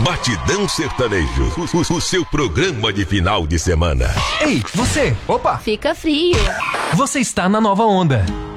Batidão Sertanejo, o seu programa de final de semana. Ei, você! Opa! Fica frio. Você está na Nova Onda.